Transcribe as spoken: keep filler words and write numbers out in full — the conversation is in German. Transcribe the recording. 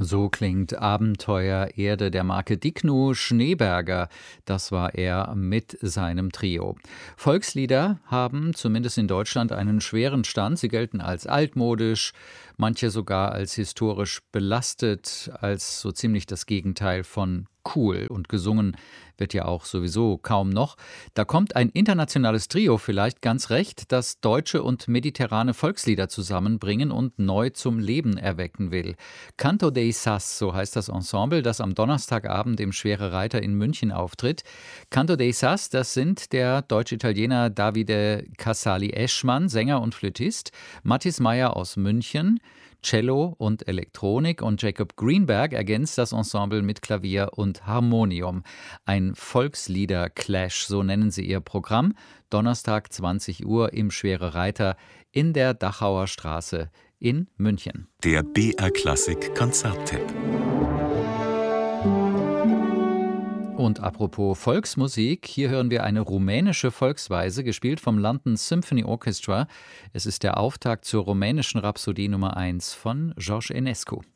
So klingt Abenteuer Erde der Marke Digno Schneeberger. Das war er mit seinem Trio. Volkslieder haben zumindest in Deutschland einen schweren Stand. Sie gelten als altmodisch, manche sogar als historisch belastet, als so ziemlich das Gegenteil von cool. Und gesungen wird ja auch sowieso kaum noch. Da kommt ein internationales Trio vielleicht ganz recht, das deutsche und mediterrane Volkslieder zusammenbringen und neu zum Leben erwecken will. Canto dei Sas, so heißt das Ensemble, das am Donnerstagabend im Schwere Reiter in München auftritt. Canto dei Sas, das sind der Deutsch-Italiener Davide Casali-Eschmann, Sänger und Flötist, Mathis Meyer aus München, Cello und Elektronik, und Jacob Greenberg ergänzt das Ensemble mit Klavier und Harmonium. Ein Volkslieder-Clash, so nennen sie ihr Programm. Donnerstag zwanzig Uhr im Schwere Reiter in der Dachauer Straße in München. Der B R Klassik Konzerttipp. Und apropos Volksmusik, hier hören wir eine rumänische Volksweise, gespielt vom London Symphony Orchestra. Es ist der Auftakt zur rumänischen Rhapsodie Nummer eins von George Enescu.